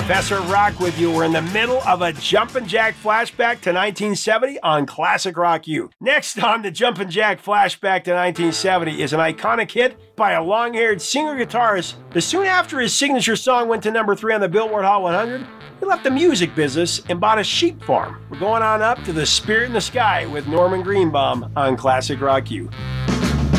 Professor Rock with you. We're in the middle of a Jumpin' Jack flashback to 1970 on Classic Rock U. Next on the Jumpin' Jack flashback to 1970 is an iconic hit by a long-haired singer-guitarist that soon after his signature song went to number 3 on the Billboard Hot 100, he left the music business and bought a sheep farm. We're going on up to the Spirit in the Sky with Norman Greenbaum on Classic Rock U.